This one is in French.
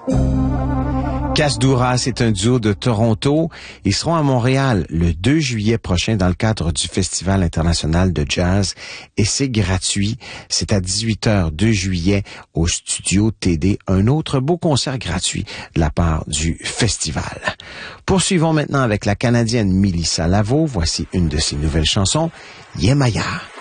Casse-Doura, c'est un duo de Toronto. Ils seront à Montréal le 2 juillet prochain dans le cadre du Festival international de jazz et c'est gratuit. C'est à 18h 2 juillet au Studio TD. Un autre beau concert gratuit de la part du festival. Poursuivons maintenant avec la Canadienne Mélissa Lavo. Voici une de ses nouvelles chansons, Yemaya.